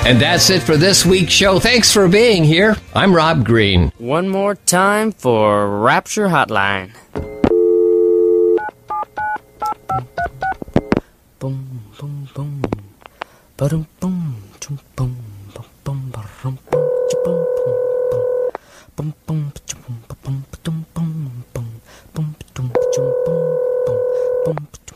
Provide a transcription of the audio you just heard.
And that's it for this week's show. Thanks for being here. I'm Rob Green. One more time for Rapture Hotline. Boom, boom, boom. Ba-dum, boom, boom, boom, boom, ba-dum, boom, boom, boom, boom, boom, boom, boom, boom, boom, boom, boom, boom, boom, boom, boom, boom, boom.